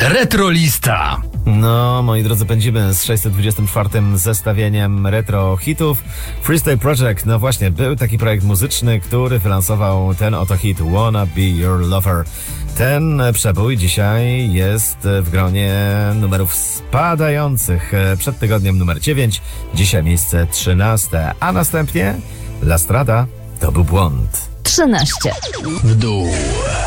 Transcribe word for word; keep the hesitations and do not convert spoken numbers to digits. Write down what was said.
Retrolista. No, moi drodzy, pędzimy z sześćset dwudziestym czwartym zestawieniem retro hitów. Freestyle Project, no właśnie, był taki projekt muzyczny, który wylansował ten oto hit Wanna Be Your Lover. Ten przebój dzisiaj jest w gronie numerów spadających. Przed tygodniem numer dziewięć, dzisiaj miejsce trzynaste, a następnie La Strada to był błąd. trzynaście. W dół.